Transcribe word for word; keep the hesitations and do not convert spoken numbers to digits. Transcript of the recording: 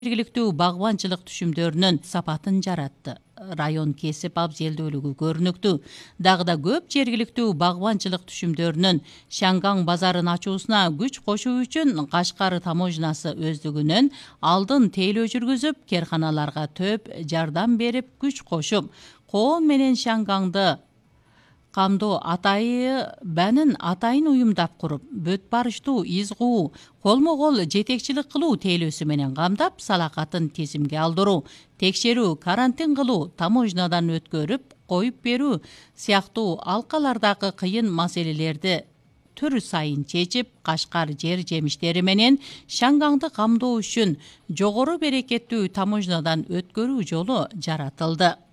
жергиликтүү багбанчылык түшүмдөрүнүн сапатын жаратты. Район кесип абзелдүүлүгү көрүнүктүү. Дагы да көп жергиликтүү багбанчылык түшүмдөрүнүн Шангаң базарын ачуусуна күч кошуу үчүн Кашкар таможнасы өздүгүнөн алдын тейлөө жүргүзүп, керканаларга төп жардам берип, күч кошуп, коом менен Шангаңды камдоо атайы бәнин атайын уюмдап куруп, бөт барыштуу из куу, колмо-кол жетекчилик кылуу тейлөөсү менен камдап, салакатын тизимге алдыруу, текшерүү, карантин кылуу, таможнадан өткөрүп, коюп берүү сыяктуу алкалардагы кыйын маселелерди түрү сайын чечип, Кашкар жер жемиштери менен Шангаңды камдоо үчүн жогору берекеттүү таможнадан өткөрүү жолу жаратылды.